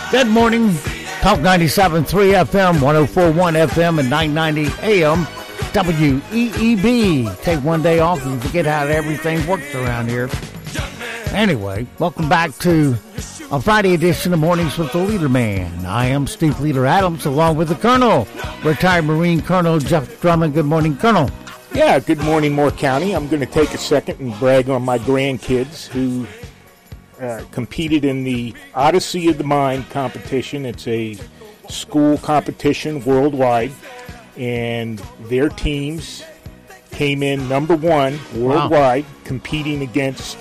Good morning. Talk 97.3 FM, 104.1 FM, and 990 AM. WEEB. Take one day off and forget how everything works around here. Anyway, welcome back to a Friday edition of Mornings with the Leader Man. I am Steve Leader Adams, along with the Colonel, retired Marine Colonel Jeff Drummond. Good morning, Colonel. Yeah, good morning, Moore County. I'm going to take a second and brag on my grandkids who competed in the Odyssey of the Mind competition. It's a school competition worldwide, and their teams came in number one worldwide, competing against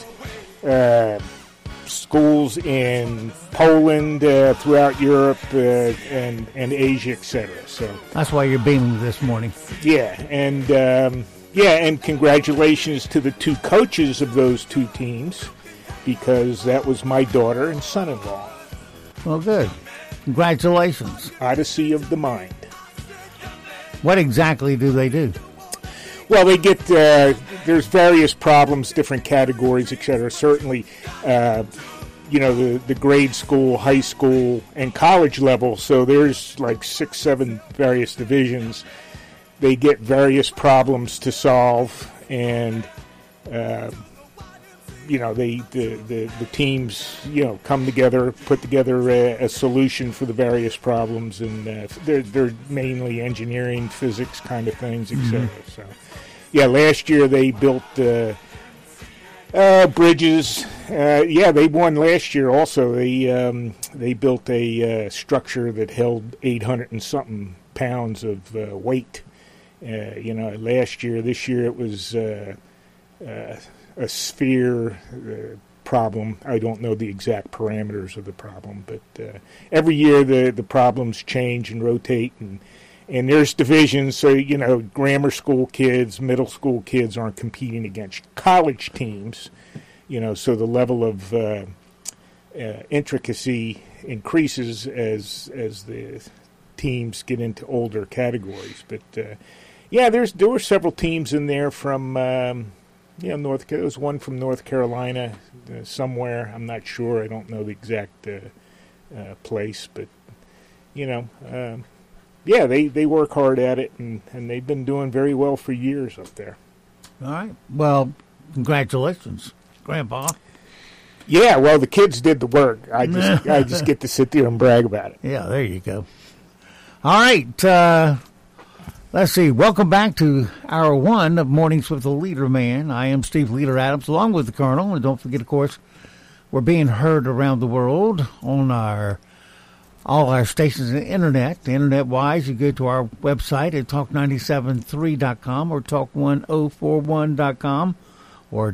schools in Poland, throughout Europe, and Asia, etc. So that's why you're beaming this morning. Yeah, and congratulations to the two coaches of those two teams, because that was my daughter and son-in-law. Well, good. Congratulations. Odyssey of the Mind. What exactly do they do? Well, they get, there's various problems, different categories, etc. Certainly, the grade school, high school, and college level, so there's like 6, 7 various divisions. They get various problems to solve, and, the teams, come together, put together a solution for the various problems, and they're mainly engineering, physics kind of things, etc. So. Yeah, last year they built bridges. They won last year also. They built a structure that held 800 and something pounds of weight. Last year. This year it was a sphere problem. I don't know the exact parameters of the problem, but every year the problems change and rotate, and there's divisions, so, grammar school kids, middle school kids aren't competing against college teams, so the level of intricacy increases as the teams get into older categories. But, there were several teams in there from, there was one from North Carolina somewhere. I'm not sure. I don't know the exact place, but, they work hard at it, and they've been doing very well for years up there. All right. Well, congratulations, Grandpa. Yeah, well, the kids did the work. I just get to sit there and brag about it. Yeah, there you go. All right. Let's see. Welcome back to Hour 1 of Mornings with the Leader Man. I am Steve Leader Adams, along with the Colonel. And don't forget, of course, we're being heard around the world on all our stations and internet. Internet-wise, you go to our website at talk973.com or talk1041.com or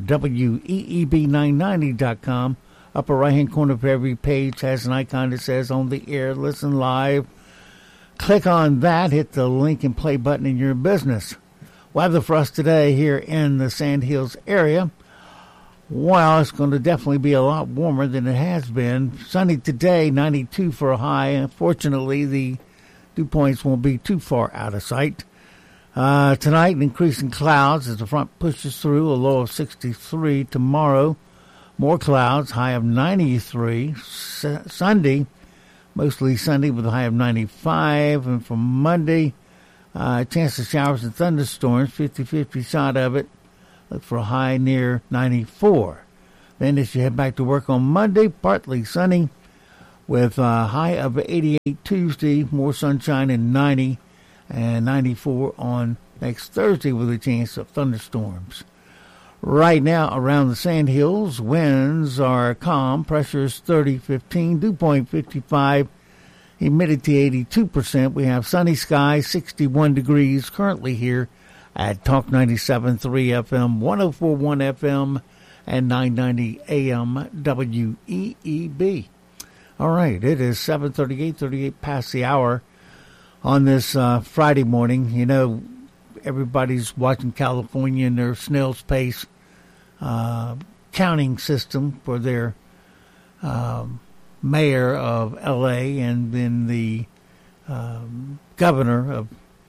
weeb990.com. Upper right-hand corner of every page has an icon that says On the Air, Listen Live. Click on that, hit the link and play button in your business. Weather for us today here in the Sand Hills area. Well, it's going to definitely be a lot warmer than it has been. Sunny today, 92 for a high. Unfortunately, the dew points won't be too far out of sight. Tonight, increasing clouds as the front pushes through, a low of 63. Tomorrow, more clouds, high of 93. Sunday, mostly sunny with a high of 95. And for Monday, chance of showers and thunderstorms, 50-50 shot of it. Look for a high near 94. Then as you head back to work on Monday, partly sunny with a high of 88 Tuesday, more sunshine and 90, and 94 on next Thursday with a chance of thunderstorms. Right now around the Sand Hills, winds are calm, pressure is 30-15, dew point 55, humidity 82%. We have sunny skies, 61 degrees currently here at Talk 97.3 FM, 104.1 FM, and 990 AM WEEB. All right, it is 38 past the hour on this Friday morning. Everybody's watching California and their snail's pace counting system for their mayor of L.A. and then the governor of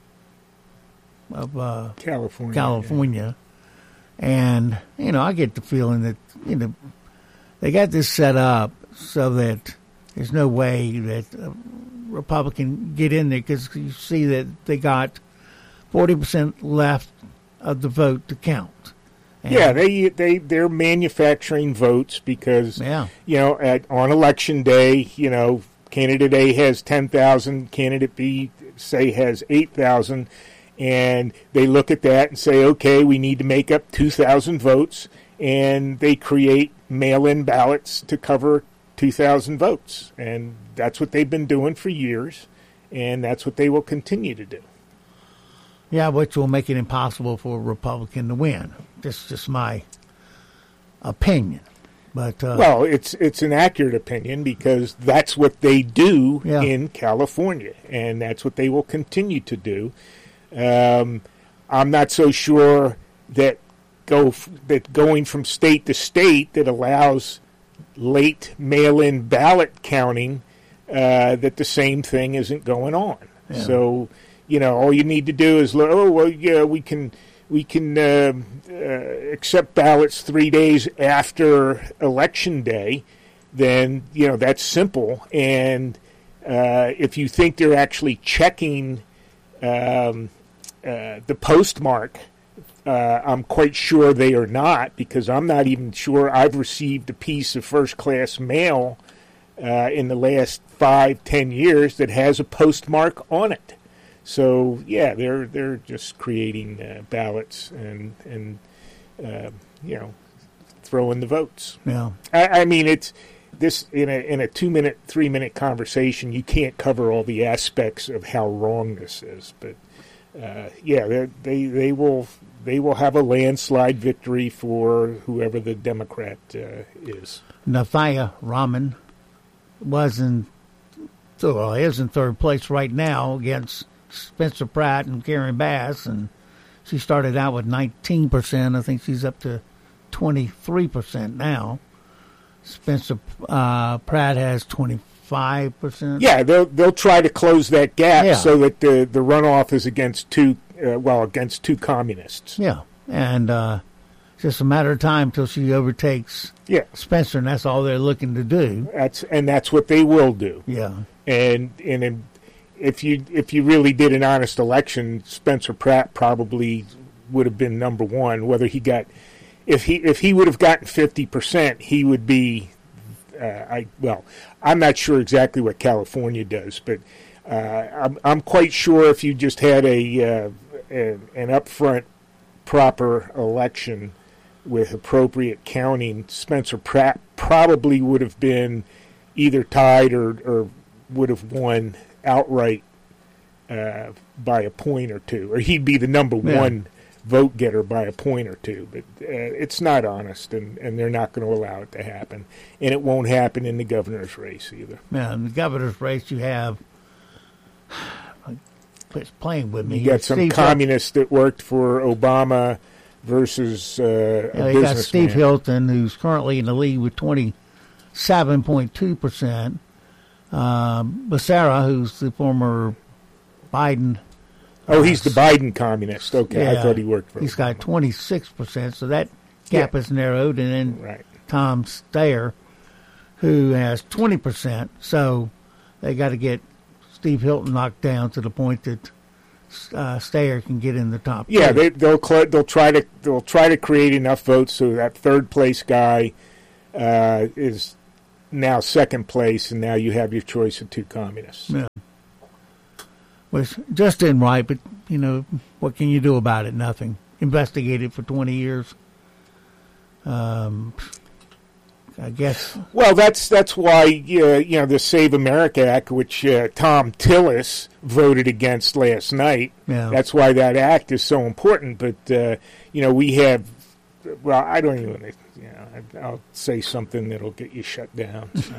California. And, I get the feeling that, they got this set up so that there's no way that a Republican get in there, because you see that they got 40% left of the vote to count. And yeah, they're manufacturing votes because on election day, candidate A has 10,000, candidate B say has 8,000, and they look at that and say, okay, we need to make up 2,000 votes, and they create mail-in ballots to cover 2,000 votes, and that's what they've been doing for years, and that's what they will continue to do. Yeah, which will make it impossible for a Republican to win. This is just my opinion. But well, it's an accurate opinion because that's what they do in California, and that's what they will continue to do. I'm not so sure that going from state to state that allows late mail-in ballot counting, that the same thing isn't going on. Yeah. So, all you need to do is, we can accept ballots 3 days after Election Day. Then, that's simple. And if you think they're actually checking the postmark, I'm quite sure they are not, because I'm not even sure I've received a piece of first-class mail in the last 5-10 years that has a postmark on it. So they're just creating ballots and throwing the votes. Yeah, I mean, it's this in a 2-minute, 3-minute conversation. You can't cover all the aspects of how wrong this is, but they will have a landslide victory for whoever the Democrat is. Nafia Rahman is in third place right now against Spencer Pratt and Karen Bass, and she started out with 19%. I think she's up to 23% now. Spencer Pratt has 25%. Yeah, they'll try to close that gap so that the runoff is against two communists. Yeah, and it's just a matter of time till she overtakes Spencer, and that's all they're looking to do. That's what they will do. Yeah, and if you really did an honest election, Spencer Pratt probably would have been number one. Whether he got, if he would have gotten 50%, he would be. I'm not sure exactly what California does, but I'm quite sure if you just had an upfront, proper election with appropriate counting, Spencer Pratt probably would have been either tied or would have won outright by a point or two, or he'd be the number one vote getter by a point or two. But it's not honest, and they're not going to allow it to happen. And it won't happen in the governor's race either. Yeah, in the governor's race, you have playing with me. You got some communists that worked for Obama versus a businessman. You got Steve Hilton, who's currently in the lead with 27.2%. Becerra, who's the former Biden. Oh, he's the Biden communist. Okay, yeah, I thought he worked for him. He's got 26%, so that gap is narrowed. And then Tom Steyer, who has 20%. So they got to get Steve Hilton knocked down to the point that Steyer can get in the top. Yeah, they'll try to create enough votes so that third place guy is now second place, and now you have your choice of two communists. Yeah. Which just isn't right, but, what can you do about it? Nothing. Investigated for 20 years. I guess. Well, that's why, the Save America Act, which Tom Tillis voted against last night, that's why that act is so important. But, we have, I don't even, I'll say something that'll get you shut down. So.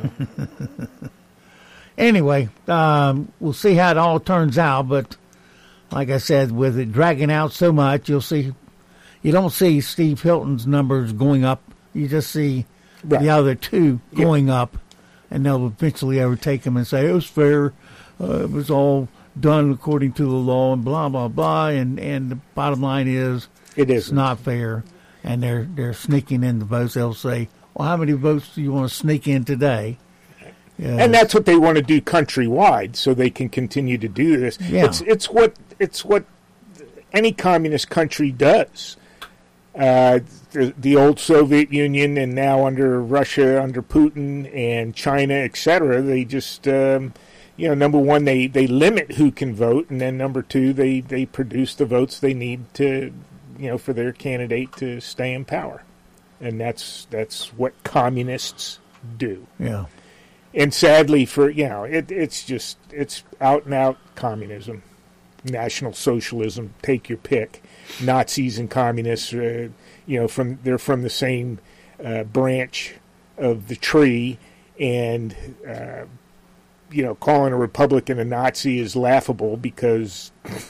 Anyway, we'll see how it all turns out. But like I said, with it dragging out so much, you don't see Steve Hilton's numbers going up. You just see the other two going up, and they'll eventually overtake him and say it was fair. It was all done according to the law, and blah blah blah. And the bottom line is, it's not fair. And they're sneaking in the votes. They'll say, "Well, how many votes do you want to sneak in today?" Yes. And that's what they want to do countrywide, so they can continue to do this. Yeah. It's what any communist country does. The old Soviet Union, and now under Russia, under Putin and China, etc. They just, number one, they limit who can vote, and then number two, they produce the votes they need to, for their candidate to stay in power, and that's what communists do. Yeah. And sadly, it's out and out communism, National Socialism. Take your pick. Nazis and communists, they're from the same branch of the tree, and calling a Republican a Nazi is laughable because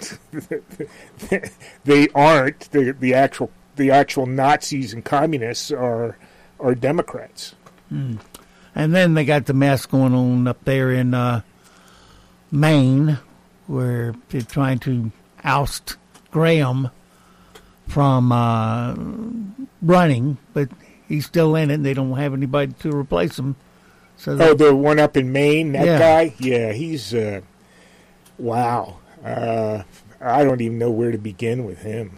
they aren't. The actual Nazis and communists are Democrats. Mm. And then they got the mess going on up there in Maine, where they're trying to oust Graham from running, but he's still in it, and they don't have anybody to replace him. So the one up in Maine, that yeah. guy? Yeah, he's, wow. I don't even know where to begin with him.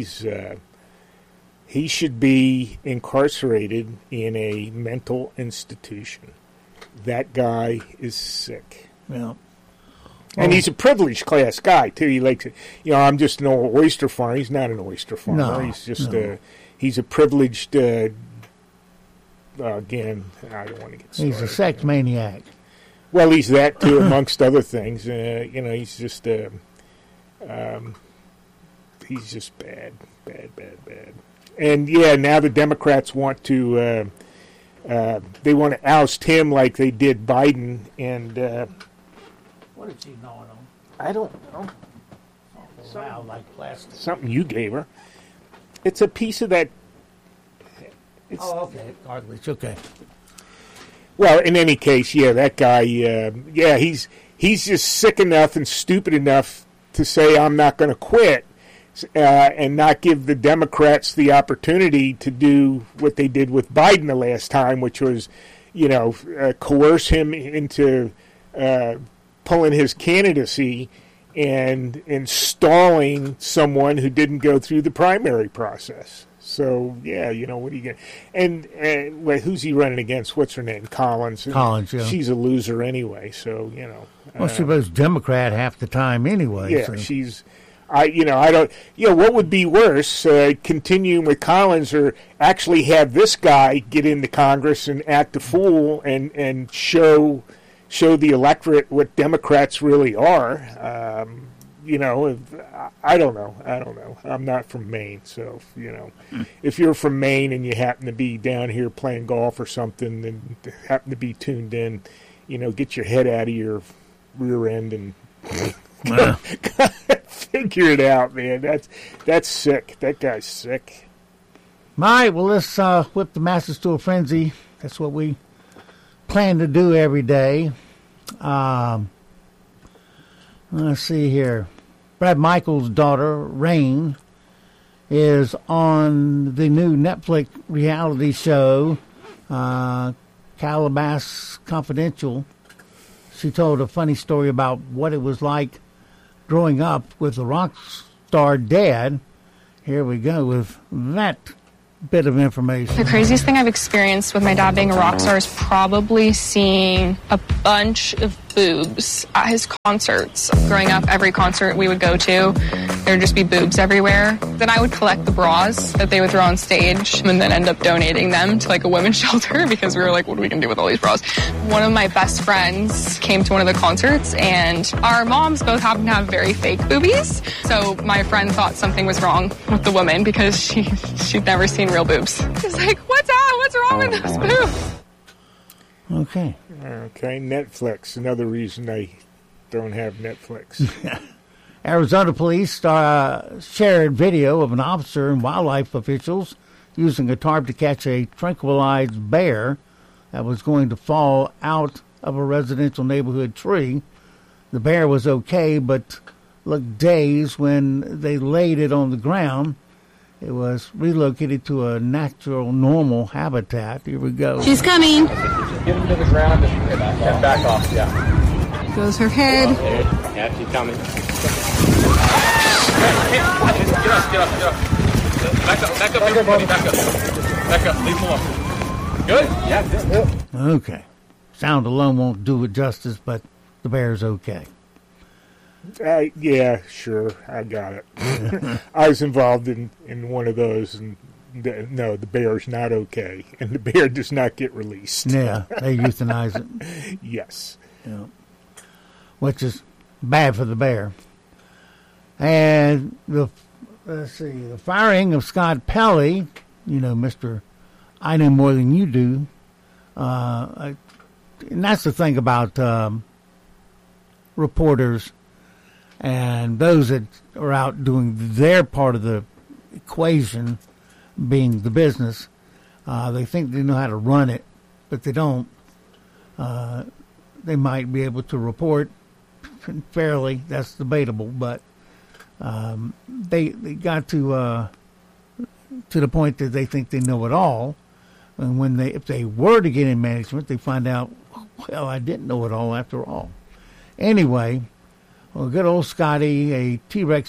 He should be incarcerated in a mental institution. That guy is sick. Yeah. And he's a privileged class guy, too. He likes it. I'm just an old oyster farmer. He's not an oyster farmer. No, he's just he's a privileged, again, I don't want to get started. He's a sex maniac. Well, he's that, too, amongst other things. He's just, he's just bad. And, now the Democrats want to, they want to oust him like they did Biden, and... What is she gnawing on? I don't know. Wow, like plastic. Something you gave her. It's a piece of that. Okay. Cartilage, okay. Well, in any case, that guy, he's just sick enough and stupid enough to say, I'm not going to quit, and not give the Democrats the opportunity to do what they did with Biden the last time, which was, coerce him into pulling his candidacy and installing someone who didn't go through the primary process. So, what do you get? And who's he running against? What's her name? Collins. Collins, yeah. She's a loser anyway, so, Well, she was Democrat half the time anyway. Yeah, so. she's... I don't... what would be worse, continuing with Collins, or actually have this guy get into Congress and act a fool and show the electorate what Democrats really are. I don't know. I'm not from Maine, so, if you're from Maine and you happen to be down here playing golf or something and happen to be tuned in, get your head out of your rear end and figure it out, man. That's sick. That guy's sick. All right, well, let's whip the masses to a frenzy. That's what we plan to do every day. Let's see here. Brad Michaels' daughter, Rain, is on the new Netflix reality show, Calabasas Confidential. She told a funny story about what it was like growing up with a rock star dad. Here we go with that bit of information. The craziest thing I've experienced with my dad being a rock star is probably seeing a bunch of boobs at his concerts. Growing up, every concert we would go to, there would just be boobs everywhere. Then I would collect the bras that they would throw on stage and then end up donating them to like a women's shelter because we were like, what are we going to do with all these bras? One of my best friends came to one of the concerts and our moms both happened to have very fake boobies. So my friend thought something was wrong with the woman because she'd never seen real boobs. She's like, what's wrong with those boobs? Okay, Netflix. Another reason I don't have Netflix. Arizona police shared video of an officer and wildlife officials using a tarp to catch a tranquilized bear that was going to fall out of a residential neighborhood tree. The bear was okay, but looked dazed when they laid it on the ground. It was relocated to a natural, normal habitat. Here we go. She's coming. Get him to the ground and back off. Yeah. Goes her head. Yeah, she's coming. Get up. Back up, everybody. Back up. Leave him alone. Good? Yeah, good. Okay. Sound alone won't do it justice, but the bear's okay. Yeah, sure. I got it. I was involved in one of those, and no, the bear's not okay, and the bear does not get released. Yeah, they euthanize it. Yes. Yeah. Which is bad for the bear. And the firing of Scott Pelley, Mr. I Know More Than You Do, and that's the thing about reporters and those that are out doing their part of the equation, being the business. They think they know how to run it, but they don't. They might be able to report fairly. That's debatable, but they got to the point that they think they know it all. And if they were to get in management, they find out, well, I didn't know it all after all. Anyway, well, good old Scotty, a T-Rex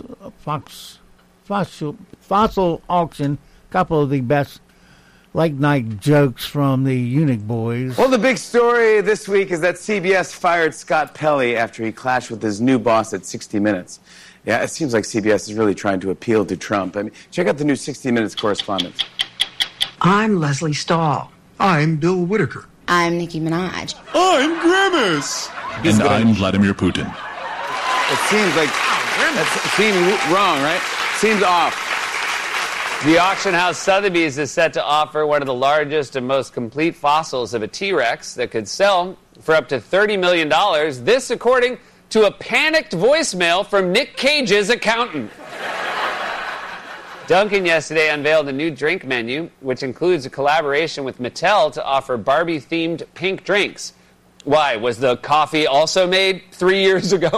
fossil auction, couple of the best late-night jokes from the Eunuch Boys. Well, the big story this week is that CBS fired Scott Pelley after he clashed with his new boss at 60 Minutes. Yeah, it seems like CBS is really trying to appeal to Trump. I mean, check out the new 60 Minutes correspondence. I'm Leslie Stahl. I'm Bill Whitaker. I'm Nicki Minaj. I'm Grimace. And I'm Vladimir Putin. It seems like that seems wrong, right? Seems off. The auction house Sotheby's is set to offer one of the largest and most complete fossils of a T-Rex that could sell for up to $30 million. This, according to a panicked voicemail from Nick Cage's accountant. Dunkin' yesterday unveiled a new drink menu, which includes a collaboration with Mattel to offer Barbie-themed pink drinks. Why? Was the coffee also made 3 years ago?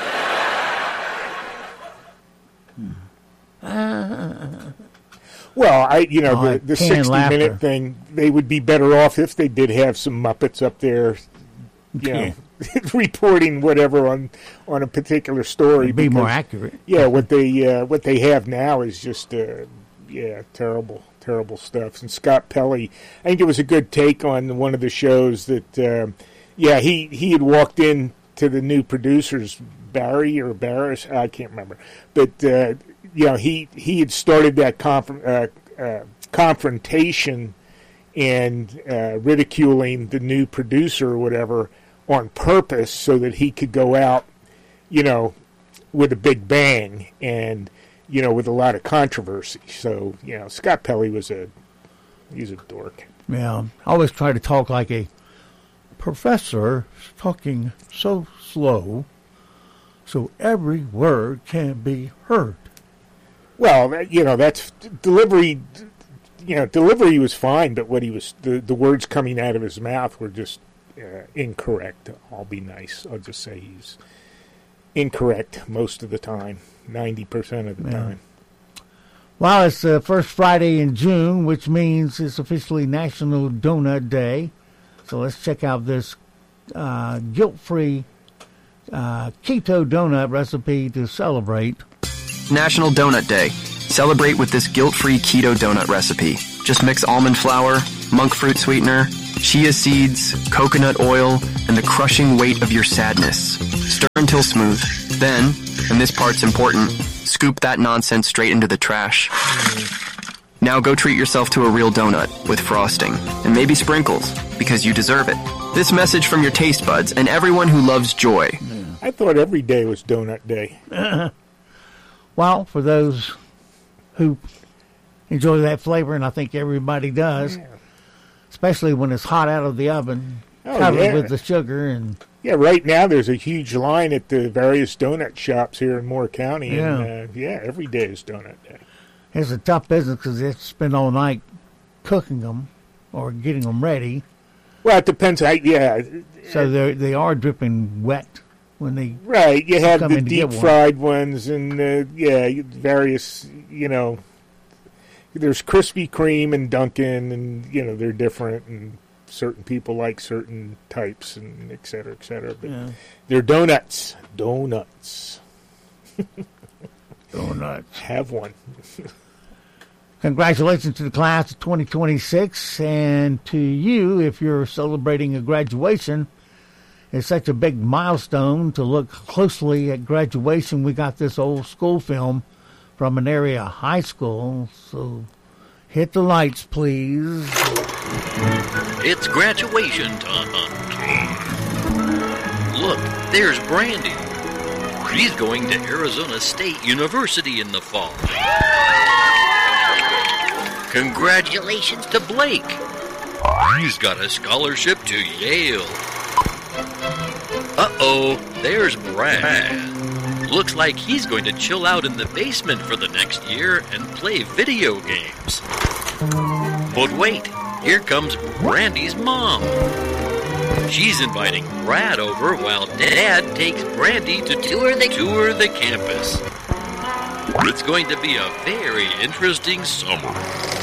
Well, the 60-minute thing, they would be better off if they did have some Muppets up there, reporting whatever on a particular story. It'd be more accurate. Yeah, what they have now is just terrible stuff. And Scott Pelley, I think it was a good take on one of the shows that he had walked in to the new producers, Barry or Barris, I can't remember, but he had started that confrontation and ridiculing the new producer or whatever on purpose so that he could go out, with a big bang and, with a lot of controversy. So, Scott Pelley he's a dork. Yeah, I always try to talk like a professor, talking so slow so every word can be heard. Well, that's delivery. Delivery was fine, but what he was the words coming out of his mouth were just incorrect. I'll be nice. I'll just say he's incorrect most of the time, 90% of the time. Well, it's the first Friday in June, which means it's officially National Donut Day. So let's check out this guilt-free keto donut recipe to celebrate. National Donut Day. Celebrate with this guilt-free keto donut recipe. Just mix almond flour, monk fruit sweetener, chia seeds, coconut oil, and the crushing weight of your sadness. Stir until smooth. Then, and this part's important, scoop that nonsense straight into the trash. Now go treat yourself to a real donut with frosting and maybe sprinkles because you deserve it. This message from your taste buds and everyone who loves joy. I thought every day was Donut Day. Well, for those who enjoy that flavor, and I think everybody does, especially when it's hot out of the oven, covered with the sugar. And yeah, right now there's a huge line at the various donut shops here in Moore County. Yeah. And, every day is Donut Day. It's a tough business because they have to spend all night cooking them or getting them ready. Well, it depends. So they are dripping wet when they right. You have come the in to get deep fried ones and various. There's Krispy Kreme and Dunkin', and they're different. And certain people like certain types, and et cetera, et cetera. But they're donuts. Donuts. Donuts. Have one. Congratulations to the class of 2026, and to you if you're celebrating a graduation. It's such a big milestone to look closely at graduation. We got this old school film from an area high school, so hit the lights, please. It's graduation time. Look, there's Brandy. She's going to Arizona State University in the fall. Congratulations to Blake. He's got a scholarship to Yale. Uh-oh, there's Brad. Looks like he's going to chill out in the basement for the next year and play video games. But wait, here comes Brandy's mom. She's inviting Brad over while Dad takes Brandy to tour the campus. It's going to be a very interesting summer.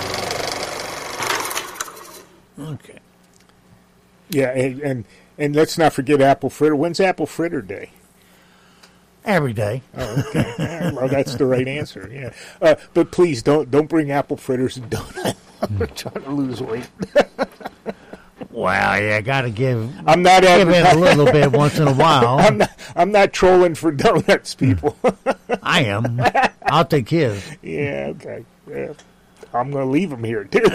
Okay. Yeah, and let's not forget apple fritter. When's apple fritter day? Every day. Oh, okay. Well, that's the right answer. Yeah, but please don't bring apple fritters and donuts. We're trying to lose weight. Well, yeah, got to give. I'm not give it a little bit once in a while. I'm not trolling for donuts, people. I am. I'll take his. Yeah. Okay. Yeah. I'm going to leave them here too.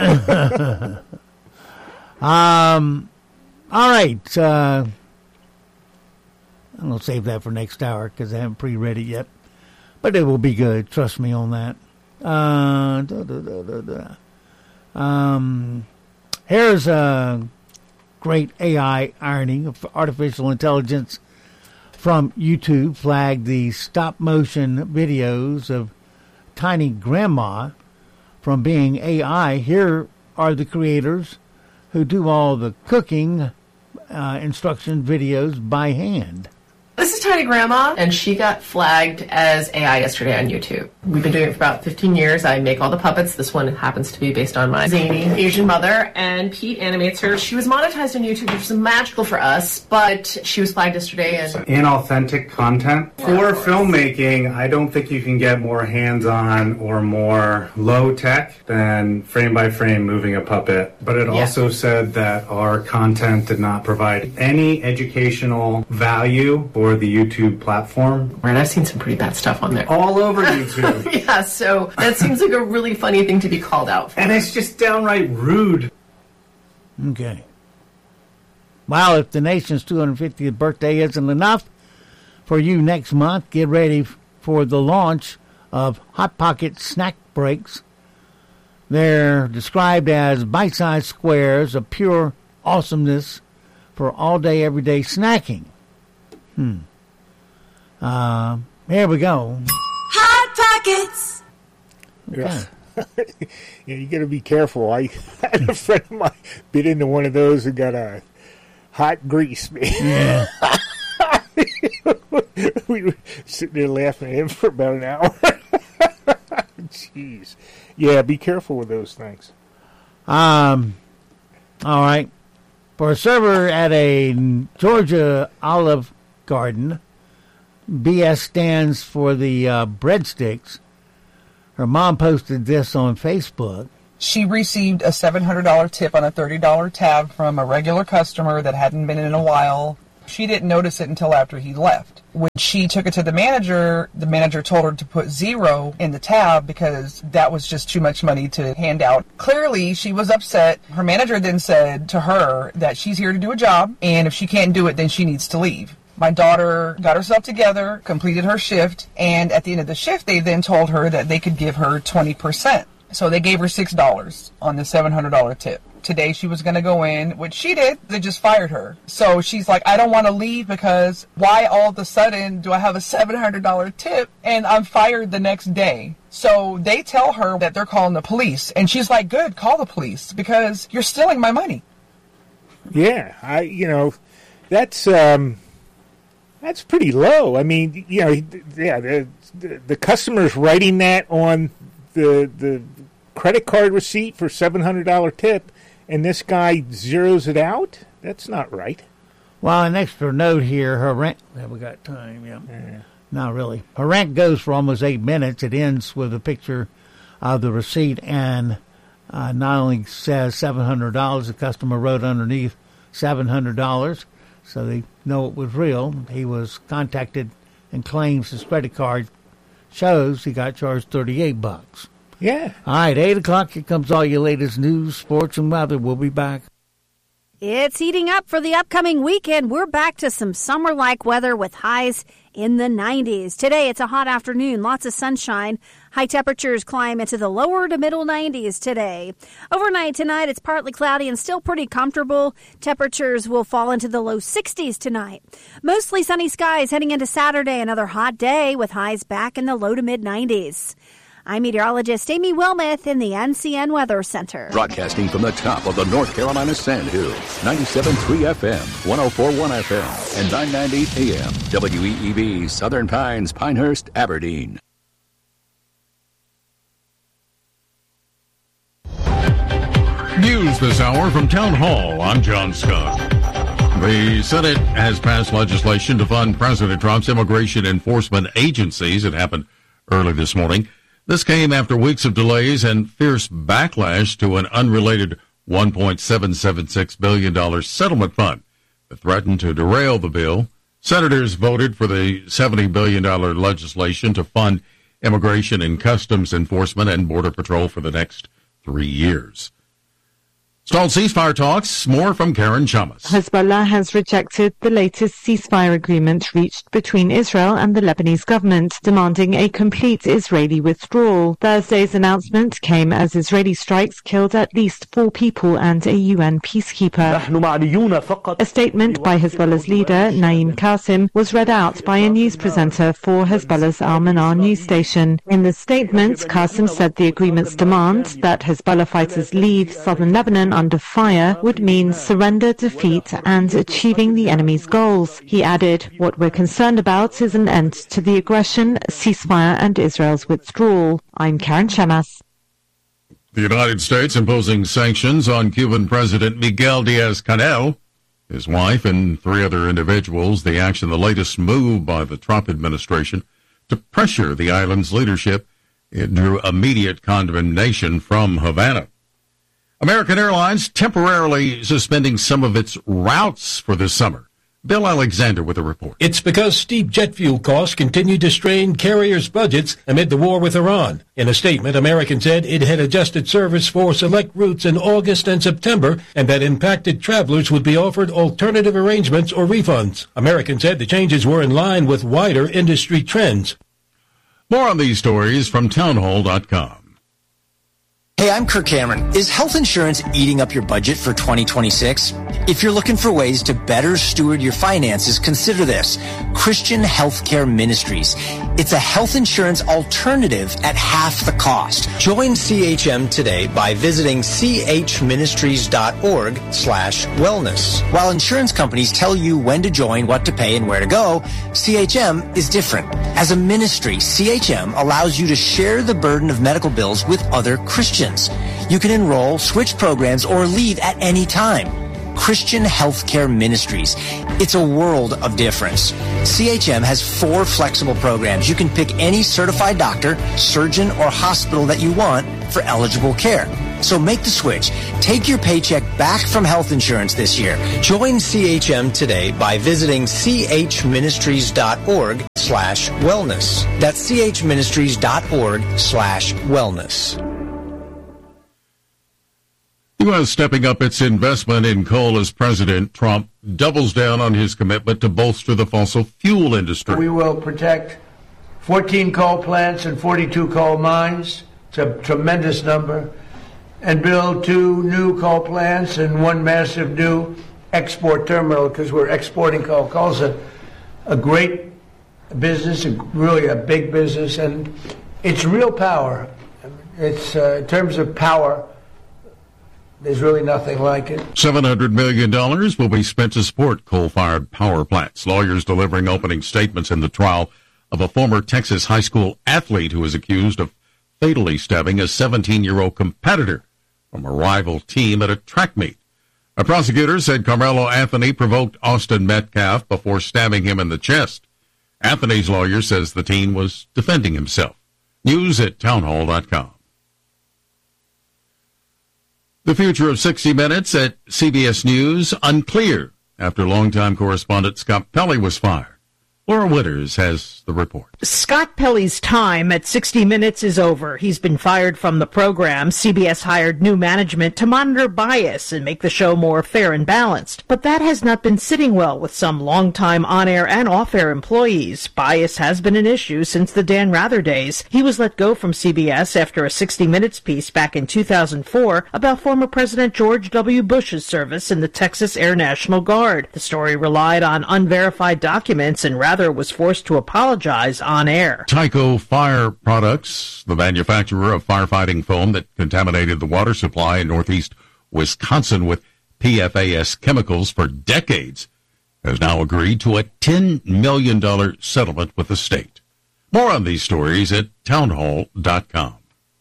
All right. I'm going to save that for next hour because I haven't pre-read it yet. But it will be good. Trust me on that. Here's a great AI irony of artificial intelligence from YouTube flagged the stop-motion videos of Tiny Grandma from being AI. Here are the creators who do all the cooking instruction videos by hand. This is Tiny Grandma, and she got flagged as AI yesterday on YouTube. We've been doing it for about 15 years. I make all the puppets. This one happens to be based on my zany Asian mother, and Pete animates her. She was monetized on YouTube, which is magical for us, but she was flagged yesterday. And inauthentic content. For filmmaking, I don't think you can get more hands-on or more low-tech than frame-by-frame moving a puppet. But it also said that our content did not provide any educational value for the YouTube platform. And I've seen some pretty bad stuff on there. All over YouTube. Yeah, so that seems like a really funny thing to be called out for. And it's just downright rude. Okay. Well, if the nation's 250th birthday isn't enough for you next month, get ready for the launch of Hot Pocket Snack Breaks. They're described as bite-sized squares of pure awesomeness for all-day, everyday snacking. Here we go. Hot Pockets. Yeah. Yeah, you got to be careful. I had a friend of mine bit into one of those and got a hot grease, man. Yeah. We were sitting there laughing at him for about an hour. Jeez. Yeah, be careful with those things. All right. For a server at a Georgia Olive Garden, BS stands for the breadsticks. Her mom posted this on Facebook. She received a $700 tip on a $30 tab from a regular customer that hadn't been in a while. She didn't notice it until after he left. When she took it to the manager told her to put 0 in the tab because that was just too much money to hand out. Clearly, she was upset. Her manager then said to her that she's here to do a job, and if she can't do it, then she needs to leave. My daughter got herself together, completed her shift, and at the end of the shift, they then told her that they could give her 20%. So they gave her $6 on the $700 tip. Today she was going to go in, which she did. They just fired her. So she's like, I don't want to leave because why all of a sudden do I have a $700 tip and I'm fired the next day? So they tell her that they're calling the police. And she's like, good, call the police because you're stealing my money. Yeah, that's pretty low. I mean, the customer's writing that on the credit card receipt for $700 tip, and this guy zeroes it out? That's not right. Well, an extra note here, her rent... Have we got time? Yeah. Not really. Her rent goes for almost 8 minutes. It ends with a picture of the receipt and not only says $700, the customer wrote underneath $700, so they know it was real. He was contacted and claims his credit card shows he got charged $38. Yeah. All right, 8 o'clock, here comes all your latest news, sports, and weather. We'll be back. It's heating up for the upcoming weekend. We're back to some summer-like weather with highs in the 90s. Today, it's a hot afternoon, lots of sunshine. High temperatures climb into the lower to middle 90s today. Overnight tonight, it's partly cloudy and still pretty comfortable. Temperatures will fall into the low 60s tonight. Mostly sunny skies heading into Saturday, another hot day with highs back in the low to mid 90s. I'm meteorologist Amy Wilmoth in the NCN Weather Center. Broadcasting from the top of the North Carolina Sand Hills, 97.3 FM, 104.1 FM, and 990 AM, WEEB, Southern Pines, Pinehurst, Aberdeen. News this hour from Town Hall. I'm John Scott. The Senate has passed legislation to fund President Trump's immigration enforcement agencies. It happened early this morning. This came after weeks of delays and fierce backlash to an unrelated $1.776 billion settlement fund that threatened to derail the bill. Senators voted for the $70 billion legislation to fund immigration and customs enforcement and Border Patrol for the next 3 years. Stalled ceasefire talks. More from Karen Chamas. Hezbollah has rejected the latest ceasefire agreement reached between Israel and the Lebanese government, demanding a complete Israeli withdrawal. Thursday's announcement came as Israeli strikes killed at least 4 people and a UN peacekeeper. A statement by Hezbollah's leader, Naim Qasim, was read out by a news presenter for Hezbollah's Al-Manar news station. In the statement, Qasim said the agreement's demand that Hezbollah fighters leave southern Lebanon under fire would mean surrender, defeat, and achieving the enemy's goals. He added, "What we're concerned about is an end to the aggression, ceasefire, and Israel's withdrawal." I'm Karen Chamas. The United States imposing sanctions on Cuban President Miguel Diaz-Canel, his wife, and 3 other individuals. The action, the latest move by the Trump administration to pressure the island's leadership. It drew immediate condemnation from Havana. American Airlines temporarily suspending some of its routes for this summer. Bill Alexander with a report. It's because steep jet fuel costs continue to strain carriers' budgets amid the war with Iran. In a statement, American said it had adjusted service for select routes in August and September and that impacted travelers would be offered alternative arrangements or refunds. American said the changes were in line with wider industry trends. More on these stories from townhall.com. Hey, I'm Kirk Cameron. Is health insurance eating up your budget for 2026? If you're looking for ways to better steward your finances, consider this. Christian Healthcare Ministries. It's a health insurance alternative at half the cost. Join CHM today by visiting chministries.org/wellness. While insurance companies tell you when to join, what to pay, and where to go, CHM is different. As a ministry, CHM allows you to share the burden of medical bills with other Christians. You can enroll, switch programs, or leave at any time. Christian Healthcare Ministries. It's a world of difference. CHM has 4 flexible programs. You can pick any certified doctor, surgeon, or hospital that you want for eligible care. So make the switch. Take your paycheck back from health insurance this year. Join CHM today by visiting chministries.org/wellness. That's chministries.org/wellness. U.S. stepping up its investment in coal as President Trump doubles down on his commitment to bolster the fossil fuel industry. We will protect 14 coal plants and 42 coal mines. It's a tremendous number. And build 2 new coal plants and 1 massive new export terminal because we're exporting coal. Coal's a great business, really a big business, and it's real power. It's in terms of power, there's really nothing like it. $700 million will be spent to support coal-fired power plants. Lawyers delivering opening statements in the trial of a former Texas high school athlete who is accused of fatally stabbing a 17-year-old competitor from a rival team at a track meet. A prosecutor said Carmelo Anthony provoked Austin Metcalf before stabbing him in the chest. Anthony's lawyer says the teen was defending himself. News at townhall.com. The future of 60 Minutes at CBS News unclear after longtime correspondent Scott Pelley was fired. Laura Witters has the report. Scott Pelley's time at 60 Minutes is over. He's been fired from the program. CBS hired new management to monitor bias and make the show more fair and balanced. But that has not been sitting well with some longtime on-air and off-air employees. Bias has been an issue since the Dan Rather days. He was let go from CBS after a 60 Minutes piece back in 2004 about former President George W. Bush's service in the Texas Air National Guard. The story relied on unverified documents, and Rather was forced to apologize on air. Tyco Fire Products, the manufacturer of firefighting foam that contaminated the water supply in northeast Wisconsin with PFAS chemicals for decades, has now agreed to a $10 million settlement with the state. More on these stories at townhall.com.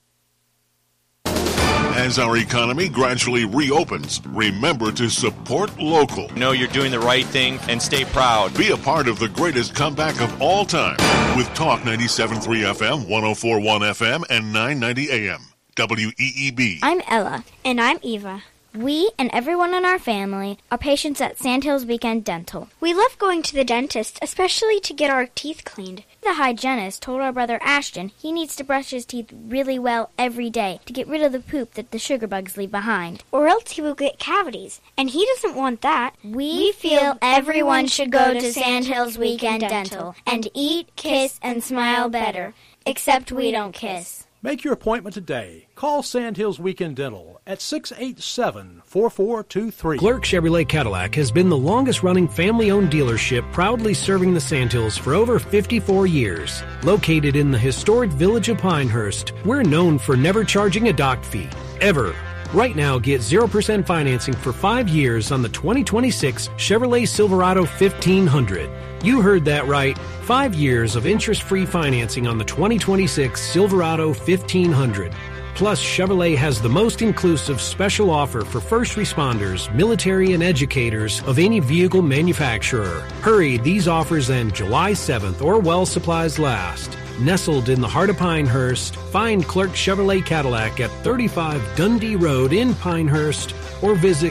As our economy gradually reopens, remember to support local. Know you're doing the right thing and stay proud. Be a part of the greatest comeback of all time with Talk 97.3 FM, 104.1 FM, and 990 AM. WEEB. I'm Ella. And I'm Eva. We and everyone in our family are patients at Sandhills Weekend Dental. We love going to the dentist, especially to get our teeth cleaned. The hygienist told our brother Ashton he needs to brush his teeth really well every day to get rid of the poop that the sugar bugs leave behind, or else he will get cavities, and he doesn't want that. We feel everyone should go to Sandhills Weekend Dental and eat, kiss, and smile better, except we don't kiss. Make your appointment today. Call Sandhills Weekend Dental at 687-4423. Clerk Chevrolet Cadillac has been the longest-running family-owned dealership proudly serving the Sandhills for over 54 years. Located in the historic village of Pinehurst, we're known for never charging a dock fee, ever. Right now, get 0% financing for 5 years on the 2026 Chevrolet Silverado 1500. You heard that right. 5 years of interest-free financing on the 2026 Silverado 1500. Plus, Chevrolet has the most inclusive special offer for first responders, military, and educators of any vehicle manufacturer. Hurry, these offers end July 7th or while supplies last. Nestled in the heart of Pinehurst, find Clerk Chevrolet Cadillac at 35 Dundee Road in Pinehurst or visit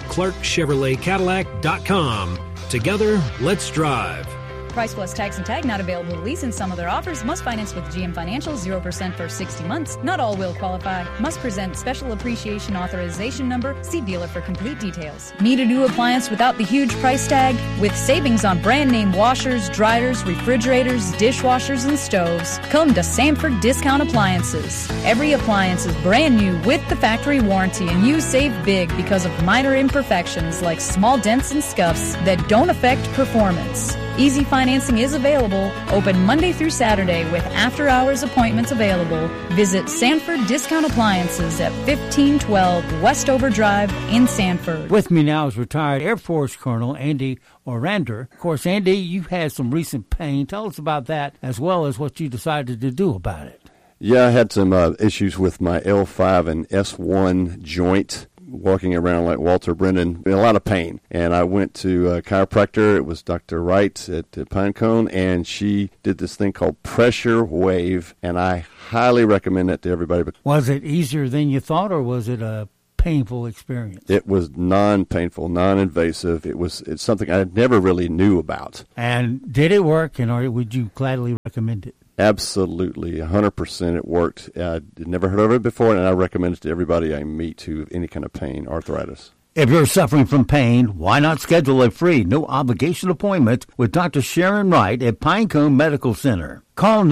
ClerkChevroletCadillac.com. Together, let's drive. Price plus tax and tag not available to lease in some other offers. Must finance with GM Financial 0% for 60 months. Not all will qualify. Must present special appreciation authorization number. See dealer for complete details. Need a new appliance without the huge price tag? With savings on brand name washers, dryers, refrigerators, dishwashers, and stoves. Come to Sanford Discount Appliances. Every appliance is brand new with the factory warranty, and you save big because of minor imperfections like small dents and scuffs that don't affect performance. Easy financing is available, open Monday through Saturday with after-hours appointments available. Visit Sanford Discount Appliances at 1512 Westover Drive in Sanford. With me now is retired Air Force Colonel Andy Orander. Of course, Andy, you've had some recent pain. Tell us about that as well as what you decided to do about it. Yeah, I had some issues with my L5 and S1 joint. Walking around like Walter Brennan, in a lot of pain. And I went to a chiropractor. It was Dr. Wright at Pinecone, and she did this thing called Pressure Wave, and I highly recommend that to everybody. Was it easier than you thought, or was it a painful experience? It was non-painful, non-invasive. It's something I never really knew about. And did it work, and or would you gladly recommend it? Absolutely, 100% it worked. I'd never heard of it before, and I recommend it to everybody I meet who have any kind of pain, arthritis. If you're suffering from pain, why not schedule a free, no-obligation appointment with Dr. Sharon Wright at Pinecone Medical Center? Call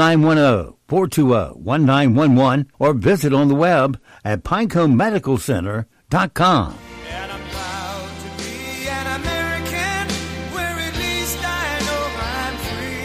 910-420-1911 or visit on the web at pineconemedicalcenter.com.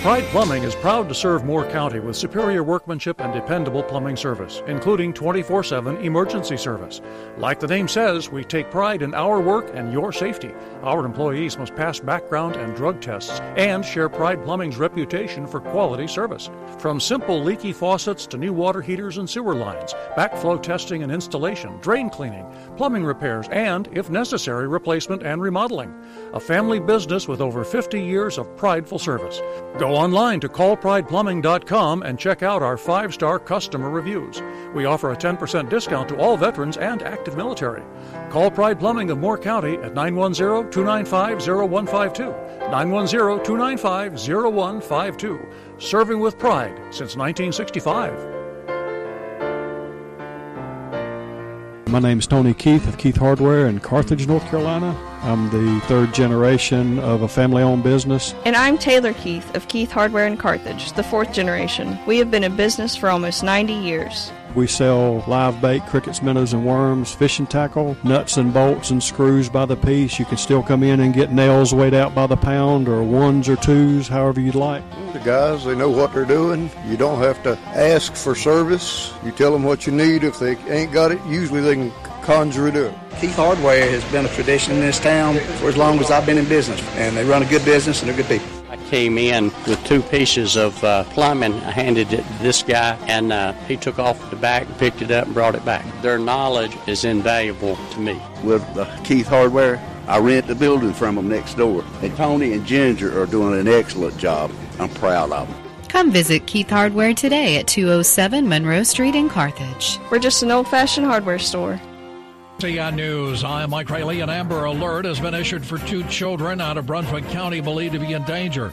Pride Plumbing is proud to serve Moore County with superior workmanship and dependable plumbing service, including 24/7 emergency service. Like the name says, we take pride in our work and your safety. Our employees must pass background and drug tests and share Pride Plumbing's reputation for quality service. From simple leaky faucets to new water heaters and sewer lines, backflow testing and installation, drain cleaning, plumbing repairs, and, if necessary, replacement and remodeling. A family business with over 50 years of prideful service. Go online to callprideplumbing.com and check out our 5-star customer reviews. We offer a 10% discount to all veterans and active military. Call Pride Plumbing of Moore County at 910-295-0152. 910-295-0152. Serving with pride since 1965. My name is Tony Keith of Keith Hardware in Carthage, North Carolina. I'm the third generation of a family-owned business. And I'm Taylor Keith of Keith Hardware in Carthage, the fourth generation. We have been in business for almost 90 years. We sell live bait, crickets, minnows, and worms, fishing tackle, nuts and bolts and screws by the piece. You can still come in and get nails weighed out by the pound or ones or twos, however you'd like. The guys, they know what they're doing. You don't have to ask for service. You tell them what you need. If they ain't got it, usually they can conjure it up. Keith Hardware has been a tradition in this town for as long as I've been in business, and they run a good business and they're good people. I came in with 2 pieces of plumbing. I handed it to this guy, and he took off the back, picked it up, and brought it back. Their knowledge is invaluable to me. With Keith Hardware, I rent the building from them next door. And Tony and Ginger are doing an excellent job. I'm proud of them. Come visit Keith Hardware today at 207 Monroe Street in Carthage. We're just an old-fashioned hardware store. NCN News. I'm Mike Rayleigh. An Amber Alert has been issued for 2 children out of Brunswick County believed to be in danger.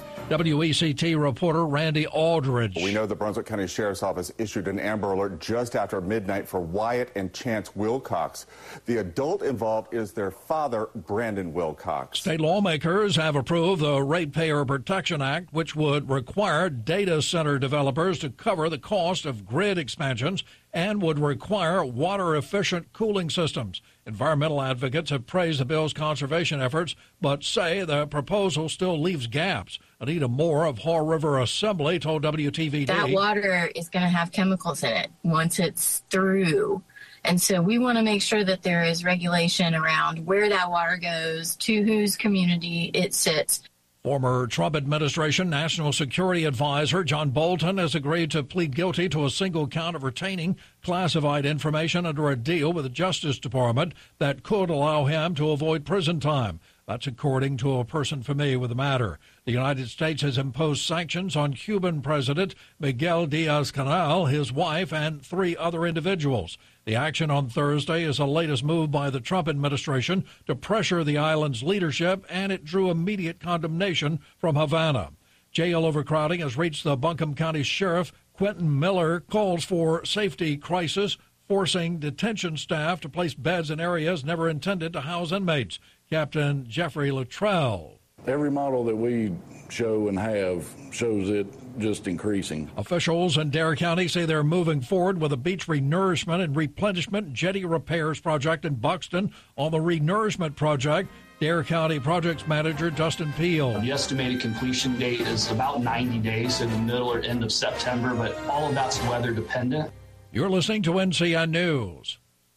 WECT reporter Randy Aldridge. We know the Brunswick County Sheriff's Office issued an Amber Alert just after midnight for Wyatt and Chance Wilcox. The adult involved is their father, Brandon Wilcox. State lawmakers have approved the Ratepayer Protection Act, which would require data center developers to cover the cost of grid expansions and would require water-efficient cooling systems. Environmental advocates have praised the bill's conservation efforts, but say the proposal still leaves gaps. Anita Moore of Haw River Assembly told WTVD. That water is going to have chemicals in it once it's through. And so we want to make sure that there is regulation around where that water goes, to whose community it sits. Former Trump administration National Security Advisor John Bolton has agreed to plead guilty to a single count of retaining classified information under a deal with the Justice Department that could allow him to avoid prison time. That's according to a person familiar with the matter. The United States has imposed sanctions on Cuban President Miguel Diaz-Canel, his wife, and 3 other individuals. The action on Thursday is the latest move by the Trump administration to pressure the island's leadership, and it drew immediate condemnation from Havana. Jail overcrowding has reached the Buncombe County Sheriff. Quentin Miller calls for safety crisis, forcing detention staff to place beds in areas never intended to house inmates. Captain Jeffrey Luttrell. Every model that we show and have shows it just increasing. Officials in Dare County say they're moving forward with a beach renourishment and replenishment jetty repairs project in Buxton. On the renourishment project, Dare County Projects Manager Dustin Peel. The estimated completion date is about 90 days, in the middle or end of September, but all of that's weather dependent. You're listening to NCN News.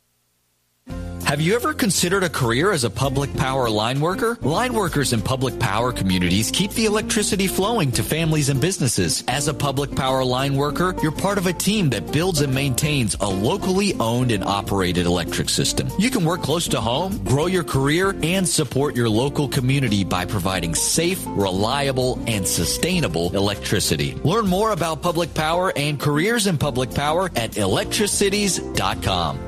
Have you ever considered a career as a public power line worker? Line workers in public power communities keep the electricity flowing to families and businesses. As a public power line worker, you're part of a team that builds and maintains a locally owned and operated electric system. You can work close to home, grow your career, and support your local community by providing safe, reliable, and sustainable electricity. Learn more about public power and careers in public power at electricities.com.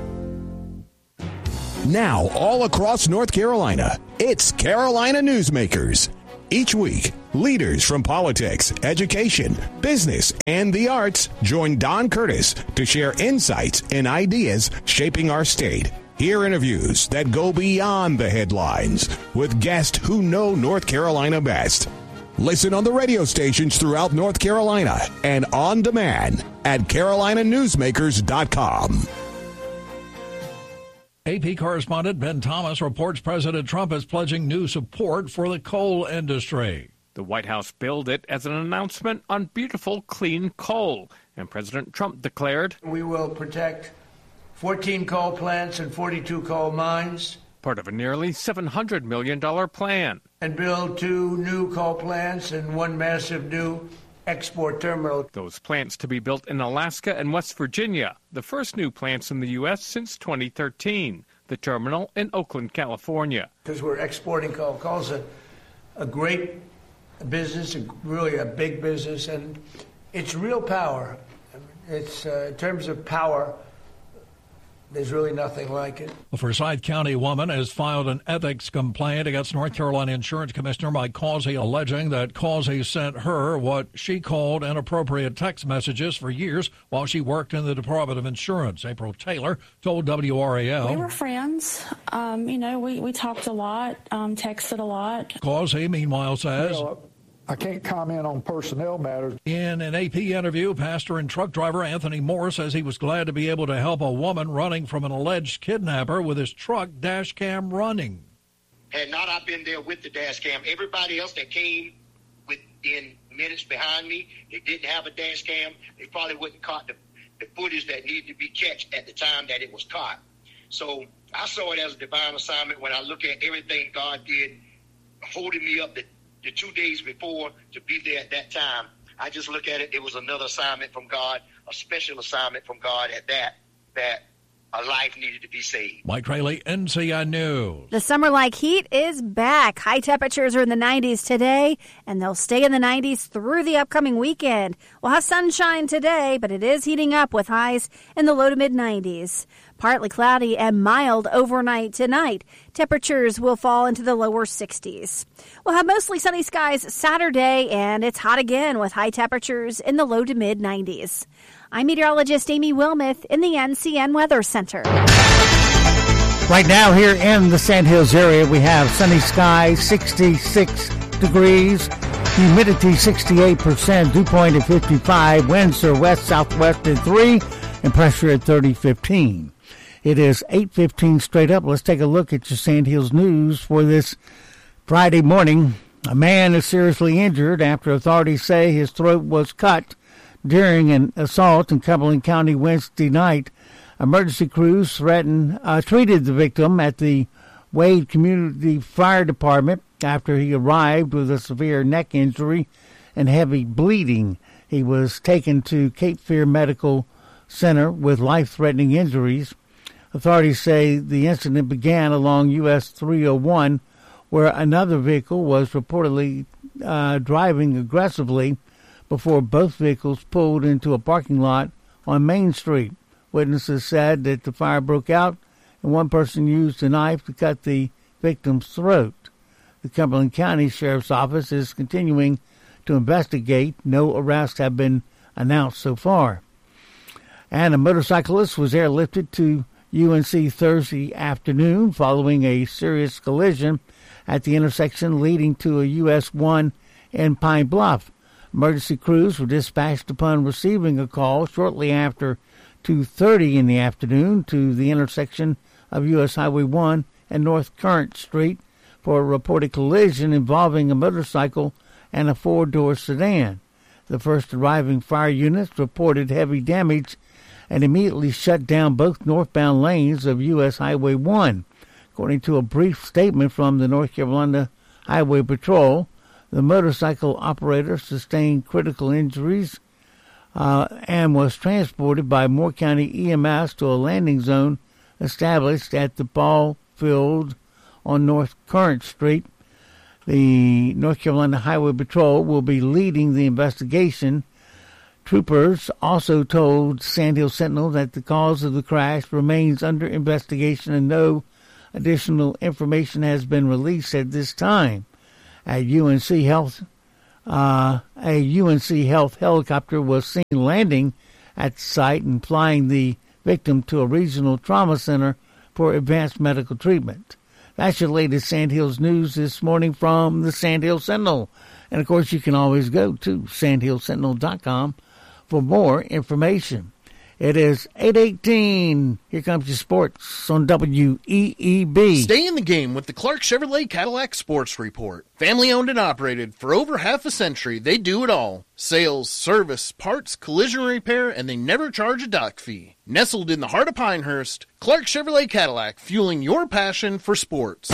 Now, all across North Carolina, it's Carolina Newsmakers. Each week, leaders from politics, education, business, and the arts join Don Curtis to share insights and ideas shaping our state. Hear interviews that go beyond the headlines with guests who know North Carolina best. Listen on the radio stations throughout North Carolina and on demand at carolinanewsmakers.com. AP correspondent Ben Thomas reports President Trump is pledging new support for the coal industry. The White House billed it as an announcement on beautiful, clean coal, and President Trump declared, "We will protect 14 coal plants and 42 coal mines." Part of a nearly $700 million plan. And build 2 new coal plants and 1 massive new export terminal. Those plants to be built in Alaska and West Virginia, the first new plants in the U.S. since 2013. The terminal in Oakland, California. Because we're exporting coal. Coal's a great business, really a big business, and it's real power. It's in terms of power, there's really nothing like it. A Forsyth County woman has filed an ethics complaint against North Carolina Insurance Commissioner Mike Causey, alleging that Causey sent her what she called inappropriate text messages for years while she worked in the Department of Insurance. April Taylor told WRAL. We were friends. We talked a lot, texted a lot. Causey, meanwhile, says... I can't comment on personnel matters. In an AP interview, pastor and truck driver Anthony Moore says he was glad to be able to help a woman running from an alleged kidnapper with his truck dash cam running. Had not I been there with the dash cam, everybody else that came within minutes behind me, they didn't have a dash cam, they probably wouldn't caught the footage that needed to be catched at the time that it was caught. So I saw it as a divine assignment when I look at everything God did, holding me up the 2 days before to be there at that time. I just look at it, it was another assignment from God, a special assignment from God at that a life needed to be saved. Mike Rayleigh, NCI News. The summer-like heat is back. High temperatures are in the 90s today, and they'll stay in the 90s through the upcoming weekend. We'll have sunshine today, but it is heating up with highs in the low to mid-90s. Partly cloudy and mild overnight tonight. Temperatures will fall into the lower 60s. We'll have mostly sunny skies Saturday, and it's hot again with high temperatures in the low to mid-90s. I'm meteorologist Amy Wilmoth in the NCN Weather Center. Right now here in the Sandhills area, we have sunny skies, 66 degrees, humidity 68%, dew point at 55, winds are west-southwest at 3, and pressure at 30-15. It is 8:15 straight up. Let's take a look at your Sandhills news for this Friday morning. A man is seriously injured after authorities say his throat was cut during an assault in Cumberland County Wednesday night. Emergency crews treated the victim at the Wade Community Fire Department after he arrived with a severe neck injury and heavy bleeding. He was taken to Cape Fear Medical Center with life-threatening injuries. Authorities say the incident began along US 301, where another vehicle was reportedly driving aggressively before both vehicles pulled into a parking lot on Main Street. Witnesses said that the fire broke out and one person used a knife to cut the victim's throat. The Cumberland County Sheriff's Office is continuing to investigate. No arrests have been announced so far. And a motorcyclist was airlifted to UNC Thursday afternoon following a serious collision at the intersection leading to a US 1 in Pine Bluff. Emergency crews were dispatched upon receiving a call shortly after 2:30 in the afternoon to the intersection of US Highway 1 and North Current Street for a reported collision involving a motorcycle and a four-door sedan. The first arriving fire units reported heavy damage and immediately shut down both northbound lanes of US Highway 1. According to a brief statement from the North Carolina Highway Patrol, the motorcycle operator sustained critical injuries and was transported by Moore County EMS to a landing zone established at the ball field on North Current Street. The North Carolina Highway Patrol will be leading the investigation. Troopers also told Sandhill Sentinel that the cause of the crash remains under investigation and no additional information has been released at this time. At UNC Health, a UNC Health helicopter was seen landing at the site and flying the victim to a regional trauma center for advanced medical treatment. That's your latest Sandhills news this morning from the Sandhill Sentinel. And, of course, you can always go to sandhillsentinel.com for more information. It is 8:18. Here comes your sports on WEEB. Stay in the game with the Clark Chevrolet Cadillac Sports Report. Family owned and operated for over half a century, they do it all. Sales, service, parts, collision repair, and they never charge a dock fee. Nestled in the heart of Pinehurst, Clark Chevrolet Cadillac, fueling your passion for sports.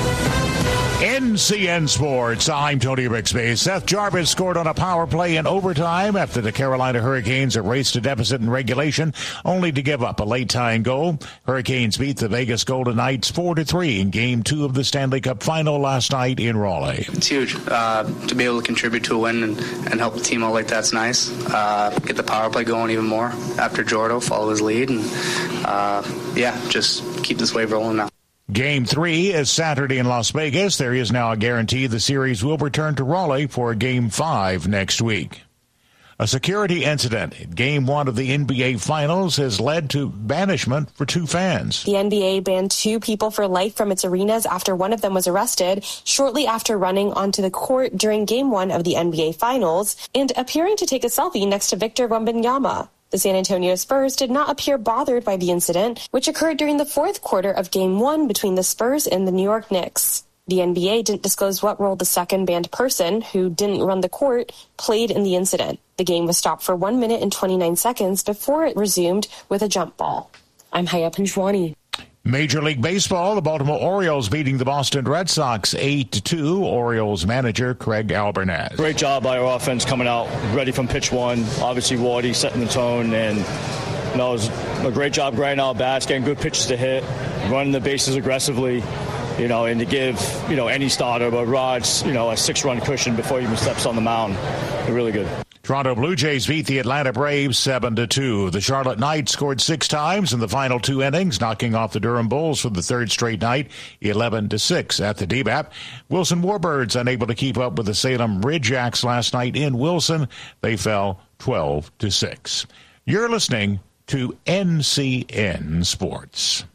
NCN Sports, I'm Tony Rixby. Seth Jarvis scored on a power play in overtime after the Carolina Hurricanes erased a deficit in regulation, only to give up a late-tying goal. Hurricanes beat the Vegas Golden Knights 4-3 in Game 2 of the Stanley Cup Final last night in Raleigh. It's huge. To be able to contribute to a win and help the team out like that's nice. Get the power play going even more after Jordo, follow his lead, and just keep this wave rolling now. Game 3 is Saturday in Las Vegas. There is now a guarantee the series will return to Raleigh for Game 5 next week. A security incident in Game 1 of the NBA Finals has led to banishment for 2 fans. The NBA banned 2 people for life from its arenas after one of them was arrested shortly after running onto the court during Game 1 of the NBA Finals and appearing to take a selfie next to Victor Wembanyama. The San Antonio Spurs did not appear bothered by the incident, which occurred during the 4th quarter of Game 1 between the Spurs and the New York Knicks. The NBA didn't disclose what role the second banned person, who didn't run the court, played in the incident. The game was stopped for 1 minute and 29 seconds before it resumed with a jump ball. I'm Haya Panjwani. Major League Baseball, the Baltimore Orioles beating the Boston Red Sox 8-2. Orioles manager Craig Albernaz. Great job by our offense coming out ready from pitch 1. Obviously, Wardy setting the tone, and it was a great job grinding out bats, getting good pitches to hit, running the bases aggressively, and to give, any starter, but Rod's, a 6-run cushion before he even steps on the mound. They're really good. Toronto Blue Jays beat the Atlanta Braves 7-2. The Charlotte Knights scored 6 times in the final 2 innings, knocking off the Durham Bulls for the 3rd straight night, 11-6 at the DBAP. Wilson Warbirds unable to keep up with the Salem Ridgejacks last night in Wilson. They fell 12-6. You're listening to NCN Sports.